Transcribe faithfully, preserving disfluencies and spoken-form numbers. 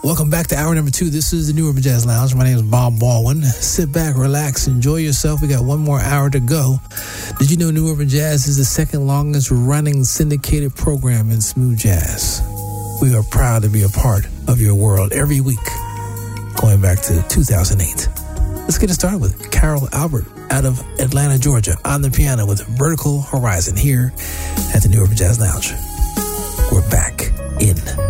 Welcome back to hour number two. This is the New Urban Jazz Lounge. My name is Bob Baldwin. Sit back, relax, enjoy yourself. We got one more hour to go. Did you know New Urban Jazz is the second longest running syndicated program in smooth jazz? We are proud to be a part of your world every week, going back to two thousand eight. Let's get it started with Carol Albert out of Atlanta, Georgia, on the piano with Vertical Horizon here at the New Urban Jazz Lounge. We're back in